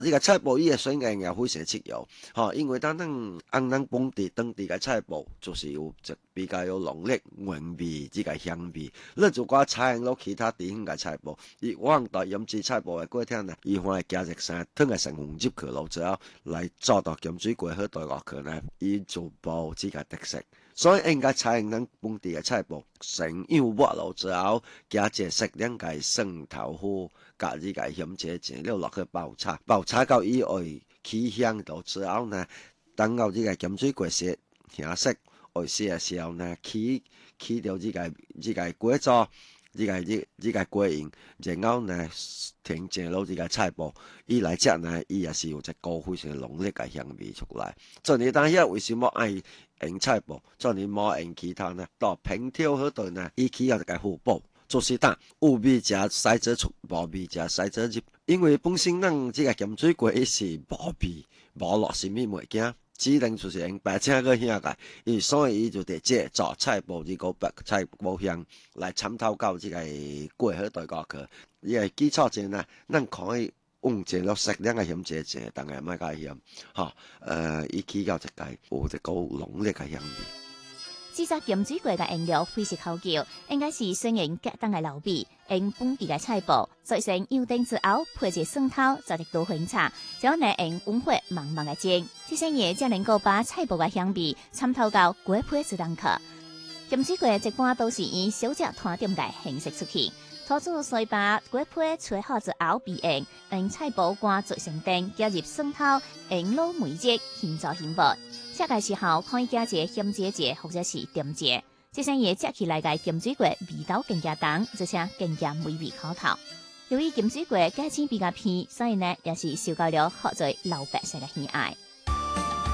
呢個菜脯伊嘅選擇也非常適用，因為咱本地嘅菜脯就是有比較有濃烈原味呢個香味。你如果採用其他地方嘅菜脯，我哋鹽水菜脯嘅過程呢，伊可能加入生湯嘅成分入去咯，之後來做到鹽水雞好大個去呢，伊就冇呢個特色。所以應該採用咱本地嘅菜脯，先用抹落之後，加一適量嘅蒜頭粉，加呢個鹽蔗醬料落去爆炒到以外起香到之後呢，等到呢個鹽水雞色香色外色嘅時候呢，起到呢個雞糟，呢個雞蓉，然後呢添加落呢個菜脯，伊來食呢，伊也是有一股非常濃烈嘅香味出來。所以當遐為什麼愛用菜脯，所以冇用其他呢？到平挑嗰度呢，伊起有一個互補。就是當有味食使者出，無味食使者入。因為本身咱這個鹽水雞是無味，無落什麼物件，只能就是用白菜個香個，所以伊就直接做菜脯呢個白菜脯香來參透到這個雞好大個去。伊個基礎上呢，咱可以用一落適量嘅鹽蔗醬，當然唔加鹽，伊起到一個有一個濃烈嘅香味。 製作鹽水雞嘅原料非常考究，應該是選用適當嘅老味，用本地嘅菜脯，做成油燈之後，配一蒜頭，再一刀粉茶，然後呢用溫火慢慢嘅煎，這些嘢才能夠把菜脯嘅香味參透到雞皮之中去。鹽水雞一般都是以小隻團點嘅形式出現，土煮水把雞皮吹好之後備用，用菜脯掛做成丁，加入蒜頭，用老梅汁獻做香味。食嘅時候可以加些鹹蔗醬或者是甜醬，這些嘢食起來嘅鹽水雞味道更加重，而且更加美味可口。由於鹽水雞價錢比較便宜，所以呢也是受到了好多老百姓嘅喜愛。